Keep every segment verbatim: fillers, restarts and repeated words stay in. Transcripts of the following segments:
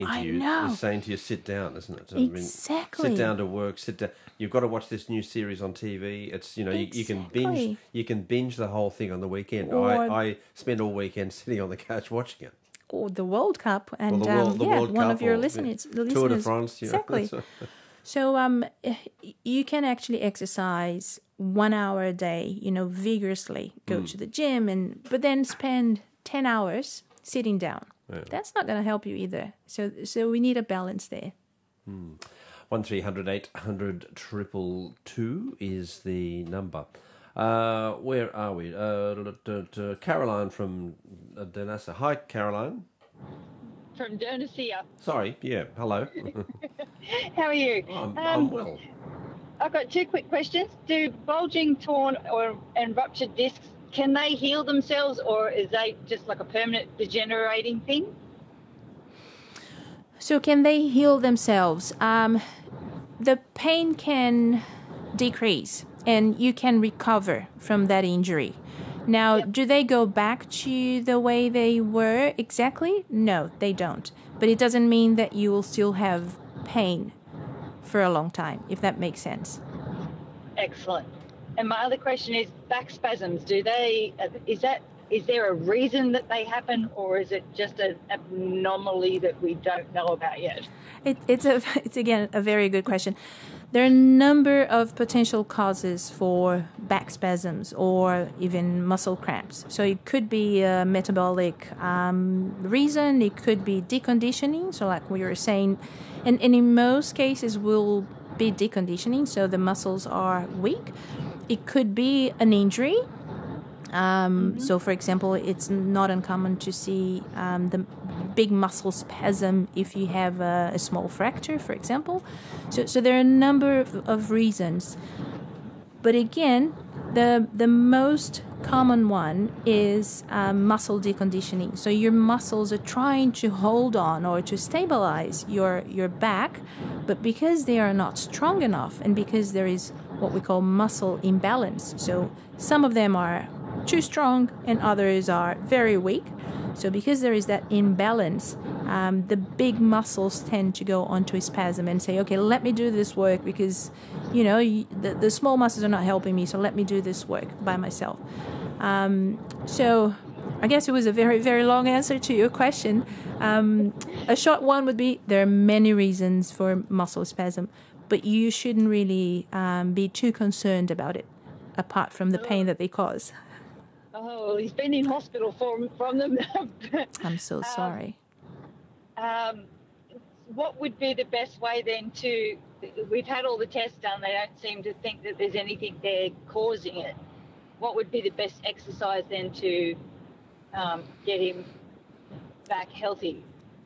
I interview know. is saying to you, sit down, isn't it? I Exactly. mean, sit down to work, sit down. You've got to watch this new series on T V. It's, you know, you, you can binge Exactly. you can binge the whole thing on the weekend. Or- I, I spend all weekend sitting on the couch watching it. Or the World Cup, and Or the World, um, the yeah, World one Cup of your or, listeners, yeah, listeners, Tour de France. You know, exactly. that's- So um, you can actually exercise one hour a day, you know, vigorously. Go to the gym, and but then spend ten hours sitting down. Yeah. That's not going to help you either. So so we need a balance there. One three hundred eight hundred triple two is the number. Uh, where are we? Uh, d- d- d- Caroline from uh, Danassa. Hi, Caroline. From Dernacia. Sorry. Yeah. Hello. How are you? I'm, Um, I'm well. I've got two quick questions. Do bulging, torn, or and ruptured discs, can they heal themselves, or is they just like a permanent degenerating thing? So can they heal themselves? Um, the pain can decrease, and you can recover from that injury. Now, Yep. do they go back to the way they were exactly? No, they don't. But it doesn't mean that you will still have pain for a long time, if that makes sense. Excellent. And my other question is back spasms. Do they? Is that? Is there a reason that they happen, or is it just an anomaly that we don't know about yet? It, it's a, it's again a very good question. There are a number of potential causes for back spasms or even muscle cramps. So it could be a metabolic um, reason. It could be deconditioning. So like we were saying, and, and in most cases will be deconditioning. So the muscles are weak. It could be an injury. Um, So, for example, it's not uncommon to see um, the big muscle spasm if you have a, a small fracture, for example. So, so there are a number of, of reasons. But again, the the most common one is um, muscle deconditioning. So your muscles are trying to hold on or to stabilize your your back, but because they are not strong enough, and because there is what we call muscle imbalance. So some of them are too strong and others are very weak. So because there is that imbalance, um, the big muscles tend to go onto a spasm and say, okay, let me do this work because, you know, you, the, the small muscles are not helping me, so let me do this work by myself. Um, so I guess it was a very, very long answer to your question. Um, a short one would be there are many reasons for muscle spasm, but you shouldn't really um, be too concerned about it, apart from the pain that they cause. Oh, he's been in hospital from from them. I'm so sorry. Um, what would be the best way then to? We've had all the tests done. They don't seem to think that there's anything there causing it. What would be the best exercise then to um, get him back healthy?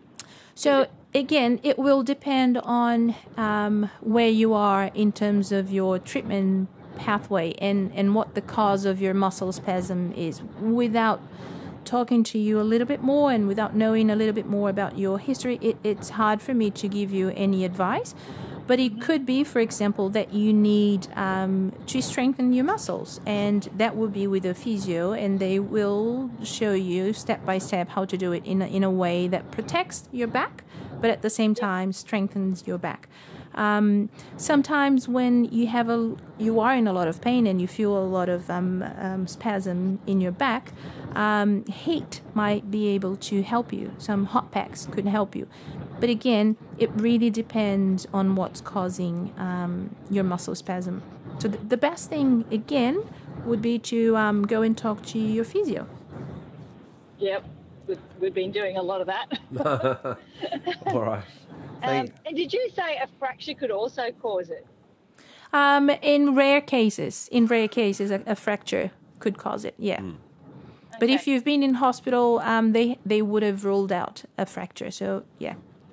So again, it will depend on um, where you are in terms of your treatment pathway and, and what the cause of your muscle spasm is. Without talking to you a little bit more and without knowing a little bit more about your history, it, it's hard for me to give you any advice. But it could be, for example, that you need um, to strengthen your muscles, and that will be with a physio, and they will show you step by step how to do it in a, in a way that protects your back, but at the same time strengthens your back. Um, sometimes when you have a, you are in a lot of pain and you feel a lot of um, um, spasm in your back, um, heat might be able to help you. Some hot packs could help you. But again, it really depends on what's causing um, your muscle spasm. So th- the best thing, again, would be to um, go and talk to your physio. Yep, we've, we've been doing a lot of that. All right. Um, and did you say a fracture could also cause it? Um, in rare cases, in rare cases, a, a fracture could cause it. Yeah. Mm. But if you've been in hospital, um, they they would have ruled out a fracture. So yeah.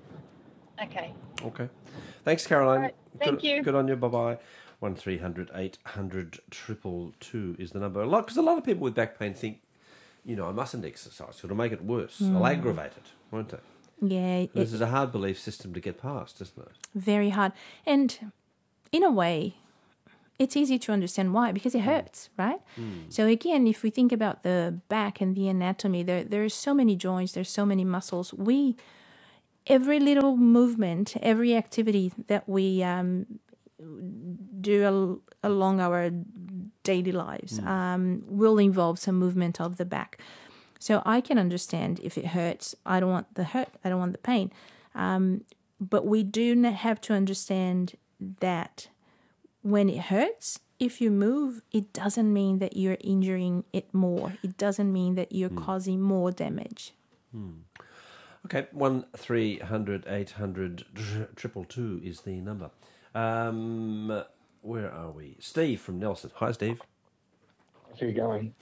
Okay. Okay. Thanks, Caroline. All right. Thank good, you. Good on you. Bye bye. One three hundred eight hundred triple two is the number. A lot because a lot of people with back pain think, you know, I mustn't exercise. It'll make it worse. Mm. I'll aggravate it, won't they? Yeah. This it, is a hard belief system to get past, isn't it? Very hard. And in a way, it's easy to understand why, because it hurts, right? Mm. So again, if we think about the back and the anatomy, there there are so many joints, there's so many muscles. We, every little movement, every activity that we um, do al- along our daily lives mm. um, will involve some movement of the back. So I can understand if it hurts. I don't want the hurt. I don't want the pain. Um, but we do have to understand that when it hurts, if you move, it doesn't mean that you're injuring it more. It doesn't mean that you're mm. causing more damage. Mm. Okay, one three hundred eight hundred triple two is the number. Um, where are we? Steve from Nelson. Hi, Steve. How's you going?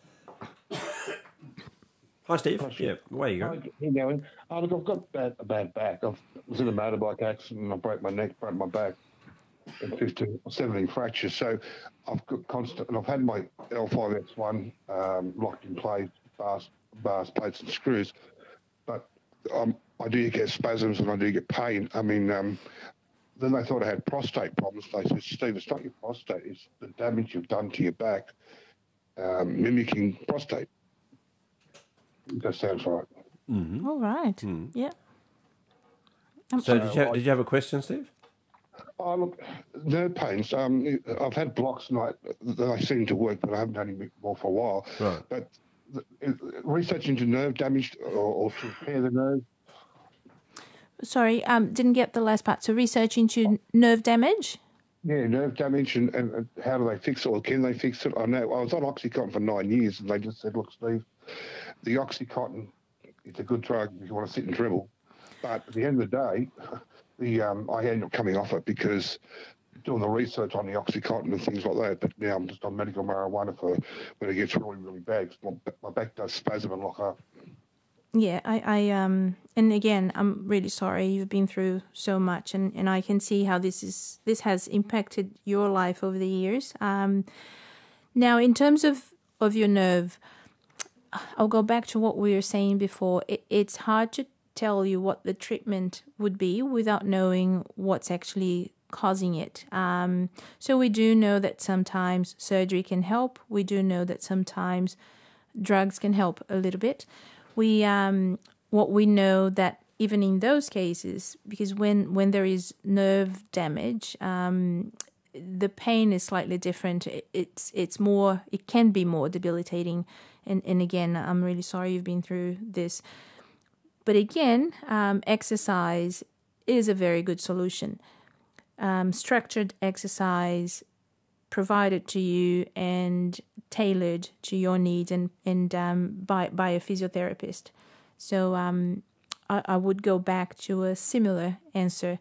Hi, Steve. Yeah, where are you going? How you going? Oh, look, I've got bad, a bad back. I was in a motorbike accident and I broke my neck, broke my back, and fifteen, seventeen fractures. So I've got constant, and I've had my L five X one um, locked in place, bars, bars, plates, and screws. But um, I do get spasms and I do get pain. I mean, um, then they thought I had prostate problems. They said, Steve, it's not your prostate, it's the damage you've done to your back, um, mimicking prostate. That sounds right. Mm-hmm. All right. Mm. Yeah. Um, so did you, have, did you have a question, Steve? Oh, look, nerve pains. Um, I've had blocks and I, they seem to work, but I haven't had any more for a while. Right. But the, research into nerve damage or, or to repair the nerve. Sorry, um, didn't get the last part. So research into nerve damage? Yeah, nerve damage and, and, and how do they fix it or can they fix it? I know I was on Oxycontin for nine years and they just said, look, Steve, the Oxycontin, it's a good drug if you want to sit and dribble. But at the end of the day, the um, I ended up coming off it because doing the research on the Oxycontin and things like that. But now I'm just on medical marijuana for when it gets really, really bad. My, my back does spasm and lock up. Yeah, I, I um, and again, I'm really sorry. You've been through so much, and, and I can see how this is this has impacted your life over the years. Um, now, in terms of, of your nerve, I'll go back to what we were saying before. It, it's hard to tell you what the treatment would be without knowing what's actually causing it. Um, so we do know that sometimes surgery can help. We do know that sometimes drugs can help a little bit. We um, what we know that even in those cases, because when, when there is nerve damage, um, the pain is slightly different. It, it's it's more it can be more debilitating. And and again, I'm really sorry you've been through this. But again, um, exercise is a very good solution. Um, structured exercise provided to you and tailored to your needs and, and um, by, by a physiotherapist. So um, I, I would go back to a similar answer.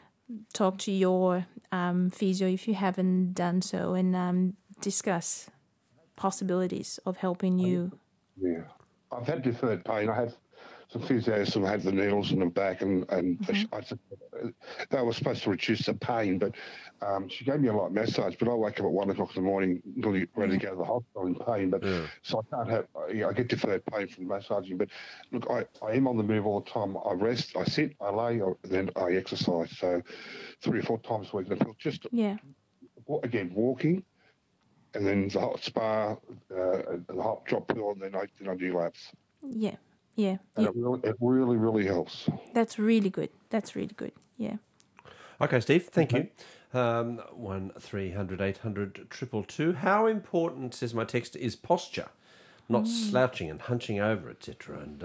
Talk to your um, physio if you haven't done so and um, discuss possibilities of helping you. Yeah. I've had deferred pain. I have some physios who had the needles in the back and, and mm-hmm. I, they were supposed to reduce the pain, but um, she gave me a light massage, but I wake up at one o'clock in the morning really ready yeah. to go to the hospital in pain. But yeah. So I can't have, yeah, I get deferred pain from massaging. But look, I, I am on the move all the time. I rest, I sit, I lay, I, then I exercise. So three or four times a week. And I feel just, yeah. again, walking. And then the hot spa, uh, the hot drop pill, and then I, then I do laps. Yeah, yeah. And yeah. It, really, it really, really helps. That's really good. That's really good, yeah. Okay, Steve, thank okay. you. Um, one three hundred eight hundred triple two. How important, says my text, is posture? Not mm. slouching and hunching over, et cetera. And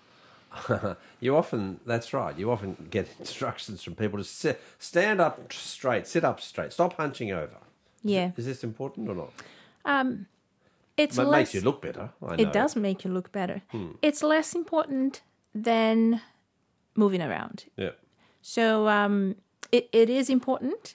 uh, you often, that's right, you often get instructions from people to sit, stand up straight, sit up straight, stop hunching over. Yeah. Is this important or not? Um, it's it less, makes you look better. I know. It does make you look better. Hmm. It's less important than moving around. Yeah. So um, it, it is important.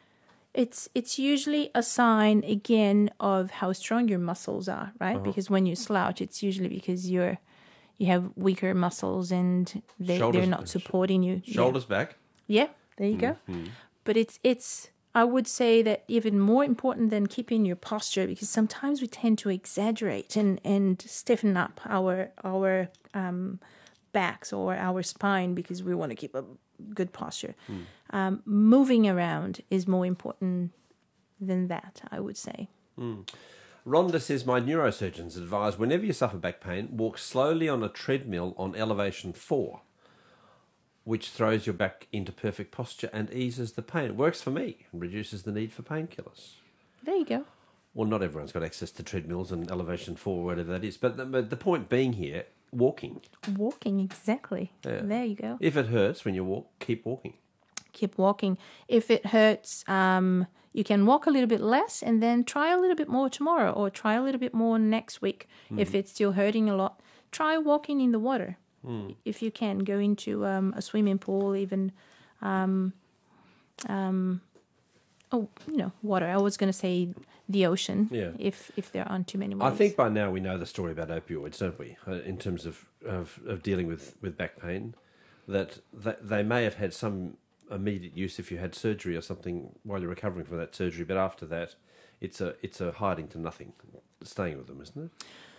It's it's usually a sign, again, of how strong your muscles are, right? Uh-huh. Because when you slouch, it's usually because you're you have weaker muscles and they, they're not supporting you. Shoulders yeah. back. Yeah, there you mm-hmm. go. But it's it's... I would say that even more important than keeping your posture, because sometimes we tend to exaggerate and, and stiffen up our our um, backs or our spine because we want to keep a good posture. Mm. Um, moving around is more important than that, I would say. Mm. Rhonda says, my neurosurgeons advise whenever you suffer back pain, walk slowly on a treadmill on elevation four. which throws you back into perfect posture and eases the pain. It works for me and reduces the need for painkillers. There you go. Well, not everyone's got access to treadmills and elevation four, whatever that is. But the, but the point being here, walking. Walking, exactly. Yeah. There you go. If it hurts when you walk, keep walking. Keep walking. If it hurts, um, you can walk a little bit less and then try a little bit more tomorrow or try a little bit more next week. Mm. If it's still hurting a lot, try walking in the water. Mm. If you can, go into um, a swimming pool, even, um, um, oh, you know, water. I was going to say the ocean, yeah. if if there aren't too many ways. I think by now we know the story about opioids, don't we, uh, in terms of, of, of dealing with, with back pain, that, that they may have had some immediate use if you had surgery or something while you're recovering from that surgery, but after that, it's a it's a hiding to nothing, staying with them, isn't it?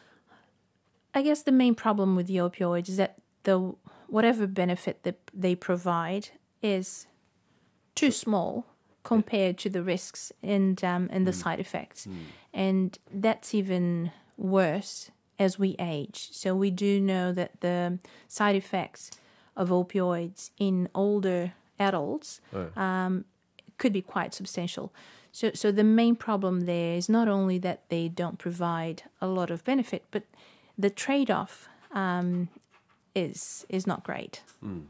I guess the main problem with the opioids is that the whatever benefit that they provide is too small compared to the risks and um, and the mm. side effects, mm. and that's even worse as we age. So we do know that the side effects of opioids in older adults oh. um, could be quite substantial. So, so the main problem there is not only that they don't provide a lot of benefit, but the trade-off um, is is not great. Mm.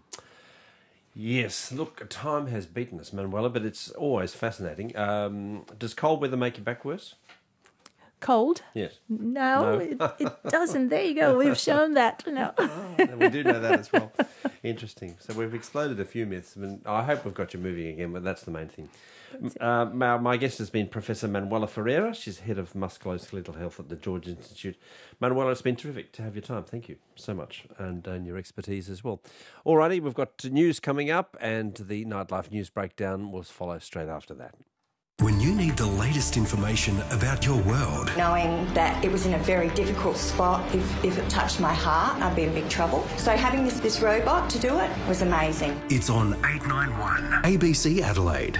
Yes, look, time has beaten us, Manuela, but it's always fascinating. Um, does cold weather make your back worse? Cold? Yes. No, no. it, it doesn't. There you go. We've shown that. No. Oh, we do know that as well. Interesting. So we've exploded a few myths. I, mean, I hope we've got you moving again, but that's the main thing. Uh, my, my guest has been Professor Manuela Ferreira. She's head of musculoskeletal health at the George Institute. Manuela, it's been terrific to have your time. Thank you so much, and, and your expertise as well. Alrighty, we've got news coming up, and the Nightlife News Breakdown will follow straight after that. When you need the latest information about your world. Knowing that it was in a very difficult spot, if, if it touched my heart, I'd be in big trouble. So having this, this robot to do it was amazing. It's on eight nine one A B C Adelaide.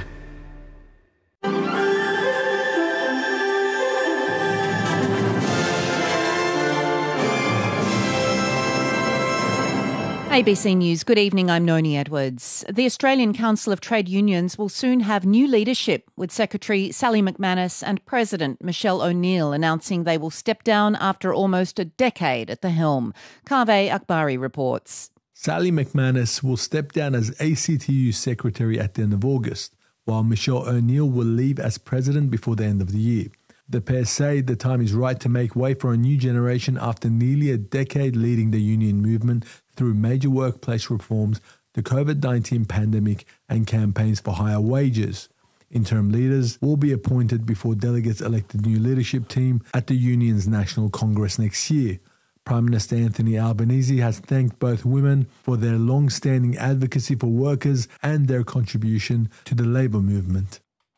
A B C News. Good evening, I'm Noni Edwards. The Australian Council of Trade Unions will soon have new leadership, with Secretary Sally McManus and President Michelle O'Neill announcing they will step down after almost a decade at the helm. Kaveh Akbari reports. Sally McManus will step down as A C T U Secretary at the end of August, while Michelle O'Neill will leave as President before the end of the year. The pair say the time is right to make way for a new generation after nearly a decade leading the union movement through major workplace reforms, the COVID nineteen pandemic and campaigns for higher wages. Interim leaders will be appointed before delegates elect the new leadership team at the union's National Congress next year. Prime Minister Anthony Albanese has thanked both women for their long-standing advocacy for workers and their contribution to the labour movement.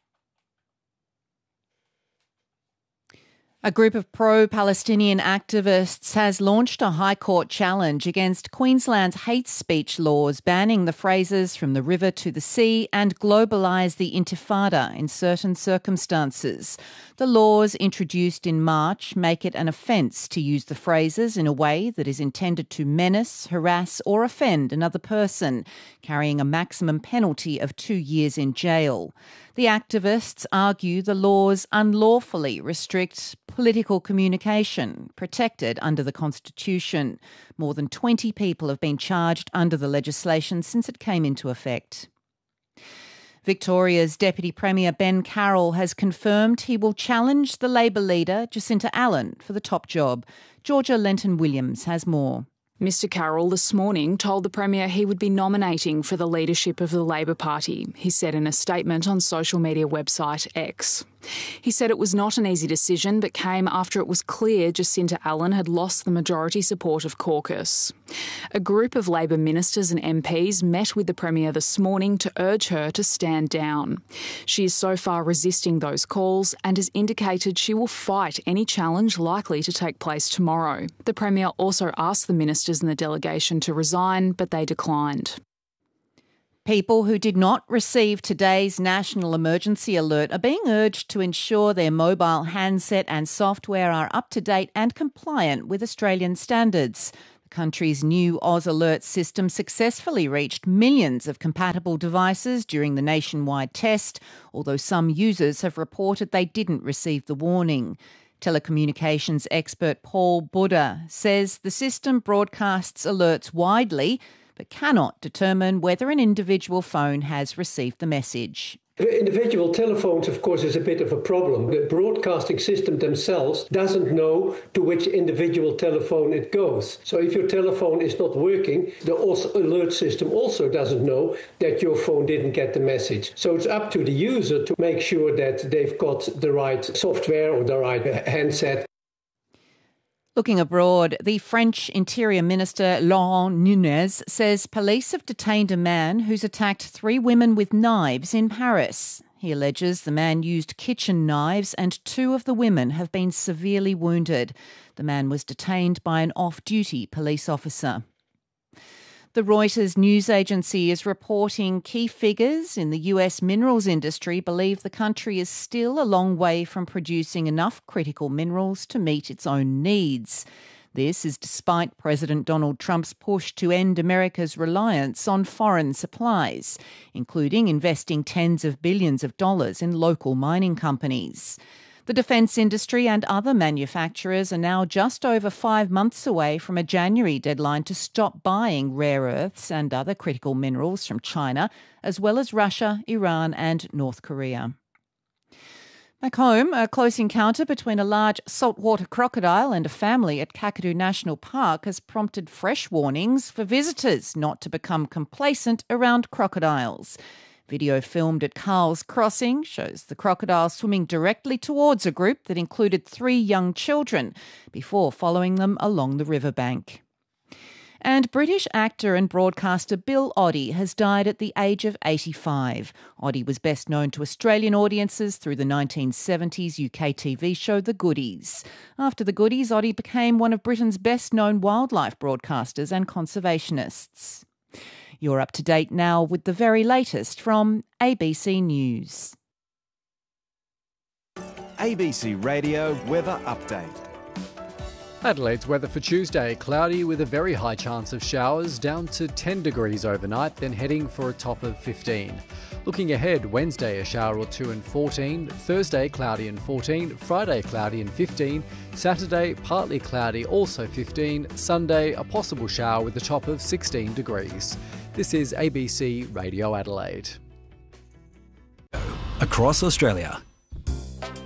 A group of pro-Palestinian activists has launched a High Court challenge against Queensland's hate speech laws banning the phrases "from the river to the sea" and "globalise the intifada" in certain circumstances. The laws introduced in March make it an offence to use the phrases in a way that is intended to menace, harass or offend another person, carrying a maximum penalty of two years in jail. The activists argue the laws unlawfully restrict political communication, protected under the Constitution. More than twenty people have been charged under the legislation since it came into effect. Victoria's Deputy Premier Ben Carroll has confirmed he will challenge the Labor leader Jacinta Allen for the top job. Georgia Lenton-Williams has more. Mr Carroll this morning told the Premier he would be nominating for the leadership of the Labor Party, he said in a statement on social media website X. He said it was not an easy decision, but came after it was clear Jacinta Allen had lost the majority support of caucus. A group of Labor ministers and M Ps met with the Premier this morning to urge her to stand down. She is so far resisting those calls and has indicated she will fight any challenge likely to take place tomorrow. The Premier also asked the ministers in the delegation to resign, but they declined. People who did not receive today's national emergency alert are being urged to ensure their mobile handset and software are up to date and compliant with Australian standards. The country's new Oz Alert system successfully reached millions of compatible devices during the nationwide test, although some users have reported they didn't receive the warning. Telecommunications expert Paul Buddha says the system broadcasts alerts widely but cannot determine whether an individual phone has received the message. Individual telephones, of course, is a bit of a problem. The broadcasting system themselves doesn't know to which individual telephone it goes. So if your telephone is not working, the alert system also doesn't know that your phone didn't get the message. So it's up to the user to make sure that they've got the right software or the right handset. Looking abroad, the French Interior Minister Laurent Nunez says police have detained a man who's attacked three women with knives in Paris. He alleges the man used kitchen knives and two of the women have been severely wounded. The man was detained by an off-duty police officer. The Reuters news agency is reporting key figures in the U S minerals industry believe the country is still a long way from producing enough critical minerals to meet its own needs. This is despite President Donald Trump's push to end America's reliance on foreign supplies, including investing tens of billions of dollars in local mining companies. The defence industry and other manufacturers are now just over five months away from a January deadline to stop buying rare earths and other critical minerals from China, as well as Russia, Iran and North Korea. Back home, a close encounter between a large saltwater crocodile and a family at Kakadu National Park has prompted fresh warnings for visitors not to become complacent around crocodiles. Video filmed at Carl's Crossing shows the crocodile swimming directly towards a group that included three young children before following them along the riverbank. And British actor and broadcaster Bill Oddie has died at the age of eighty-five. Oddie was best known to Australian audiences through the nineteen seventies U K T V show The Goodies. After The Goodies, Oddie became one of Britain's best-known wildlife broadcasters and conservationists. You're up to date now with the very latest from A B C News. A B C Radio Weather Update. Adelaide's weather for Tuesday, cloudy with a very high chance of showers, down to ten degrees overnight, then heading for a top of fifteen. Looking ahead, Wednesday a shower or two and fourteen, Thursday cloudy and fourteen, Friday cloudy and fifteen, Saturday partly cloudy, also fifteen, Sunday a possible shower with a top of sixteen degrees. This is A B C Radio Adelaide. Across Australia,